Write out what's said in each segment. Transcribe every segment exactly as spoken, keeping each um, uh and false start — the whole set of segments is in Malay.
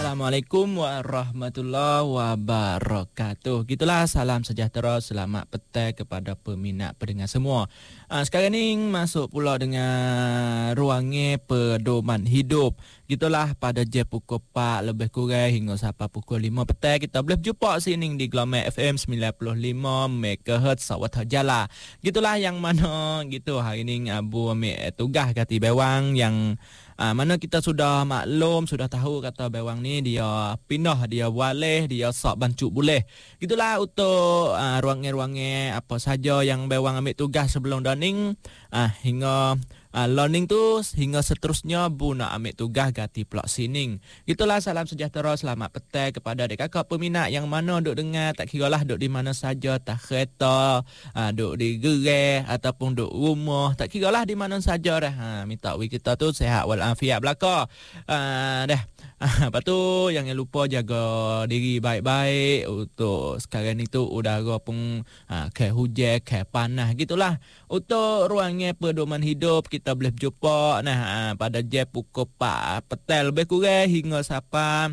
Assalamualaikum warahmatullahi wabarakatuh. Gitulah, salam sejahtera, selamat petang kepada peminat pendengar semua. Uh, sekarang ni masuk pula dengan ruangnya pedoman hidup. Gitulah, pada jam pukul empat lebih kurang hingga sampai pukul lima petang kita boleh jumpa sini di Gelombang F M sembilan puluh lima megahertz Sawat Jala. Gitulah yang mana gitu hari ni Abu ambil tugas kati bewang yang Ah, mana kita sudah maklum, sudah tahu kata bewang ni dia pindah, dia waleh, dia sok bancu boleh. Gitulah untuk ah, ruangnya-ruangnya apa saja yang bewang ambil tugas sebelum daning ah, hingga ah, learning tu hingga seterusnya bu nak ambil tugas ganti plot sining. Gitulah, salam sejahtera, selamat petang kepada adik kakak peminat yang mana duk dengar, tak kira lah duk di mana saja, tak kereta, ah, duk di gerai ataupun duk rumah, tak kira lah di mana saja dah. Ha, minta we kita tu sehat walafiat belaka. Ah, dah. Ah, lepas tu jangan lupa jaga diri baik-baik. Untuk sekarang ni tu udara pun ah, ke hujan, ke panas gitulah. Untuk ruangnya pedoman hidup kita boleh jumpa nah ah, pada jam pukul empat petang lebih kurang hingga sampai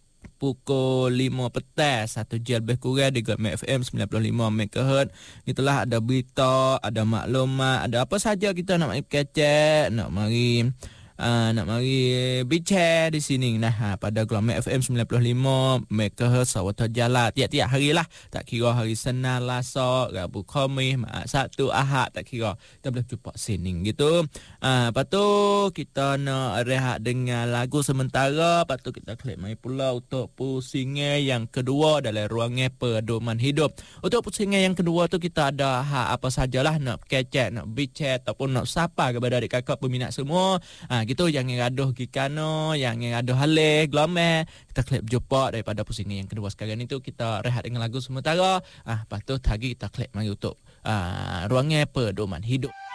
pukul lima petang, satu jam lebih kurang di Gelombang F M sembilan puluh lima megahertz. Itulah, ada berita, ada maklumat, ada apa saja kita nak mari kecek, nak mari Uh, nak mari bicara di sini nah ha, pada Gelombang F M sembilan puluh lima megahertz Sawat Jala tiap-tiap hari lah, tak kira hari Senin, Selasa, Rabu, Khamis, Sabtu, Ahad, tak kira kita boleh jumpa sini gitu. Uh, lepas tu kita nak rehat dengan lagu sementara, lepas tu kita klik mai pula untuk pusingan yang kedua dalam ruangnya pedoman hidup. Untuk pusingan yang kedua tu kita ada hak apa sajalah nak kecek, nak bicara ataupun nak sapa kepada adik kakak peminat semua. Uh, gitu, jangan gaduh gikano, jangan gaduh halih Gelombang. Kita klik berjumpa daripada pusingan yang kedua. Sekarang itu kita rehat dengan lagu sementara. Ah, lepas tu lagi kita klik mari untuk ah, ruangnya pedoman hidup.